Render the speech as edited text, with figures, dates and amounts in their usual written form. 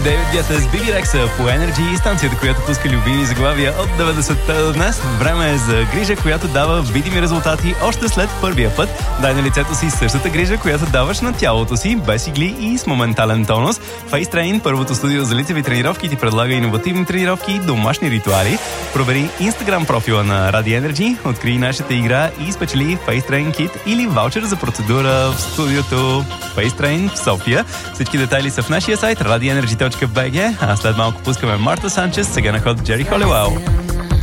Дейвид Гета с Биби Рекса по Energy, станцията, която пуска любими заглавия от 90-та до днес. Време е за грижа, която дава видими резултати още след първия път. Дай на лицето си същата грижа, която даваш на тялото си, без игли и с моментален тонус. Face Train, първото студио за лицеви тренировки, ти предлага иновативни тренировки и домашни ритуали. Провери Instagram профила на Radio Energy, открий нашата игра и спечели Face Train Kit или ваучер за процедура в студиото Face Train в София. Всички детайли са в нашия сайт radioenergy.bg, а след малко пускаме Марта Санчес, сега на ход Джери Холивел.